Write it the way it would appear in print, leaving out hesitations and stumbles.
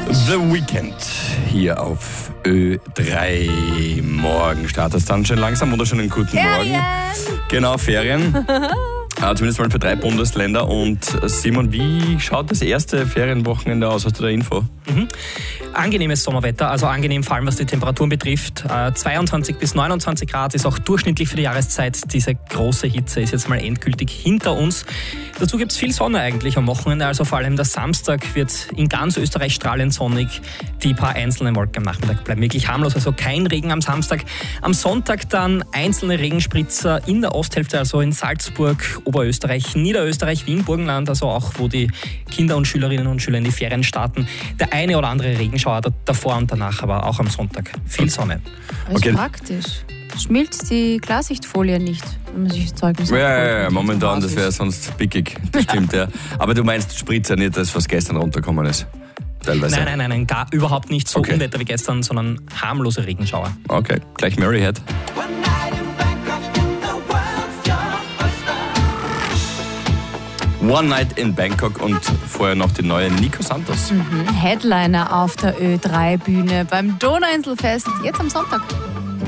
The Weekend hier auf Ö3. Morgen startet es dann schon langsam. Wunderschönen guten Morgen. Genau, Ferien. Zumindest mal für 3 Bundesländer. Und Simon, wie schaut das erste Ferienwochenende aus? Hast du da Info? Angenehmes Sommerwetter, also angenehm vor allem was die Temperaturen betrifft. 22 bis 29 Grad ist auch durchschnittlich für die Jahreszeit. Diese große Hitze ist jetzt mal endgültig hinter uns. Dazu gibt es viel Sonne eigentlich am Wochenende, also vor allem der Samstag wird in ganz Österreich strahlend sonnig. Die paar einzelnen Wolken am Nachmittag bleiben wirklich harmlos, also kein Regen am Samstag. Am Sonntag dann einzelne Regenspritzer in der Osthälfte, also in Salzburg, Oberösterreich, Niederösterreich, Wien, Burgenland, also auch wo die Kinder und Schülerinnen und Schüler in die Ferien starten. Der eine oder andere Regenschauer davor und danach, aber auch am Sonntag. Viel Sonne. Das ist praktisch. Schmilzt die Klarsichtfolie nicht, wenn man sich das Zeugnis abholt. Ja, momentan, das wäre sonst pickig. Das stimmt, ja. Aber du meinst Spritzer nicht, das, was gestern runtergekommen ist? Teilweise. Nein, gar überhaupt nicht so Unwetter wie gestern, sondern harmlose Regenschauer. Okay, gleich Maryhead. One Night in Bangkok und vorher noch die neue Nico Santos. Headliner auf der Ö3-Bühne beim Donauinselfest, jetzt am Sonntag.